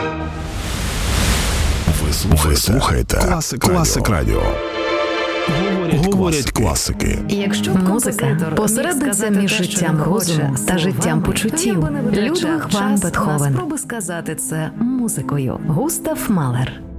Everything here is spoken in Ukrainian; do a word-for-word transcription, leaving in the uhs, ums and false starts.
Ви слухаєте, Ви слухаєте Класик, Класик Радіо. Говорять, Говорять класики. Якщо музика посередниця між життям розуму та життям почуттів, Людвиг ван Бетховен. Спроби сказати це музикою. Густав Малер.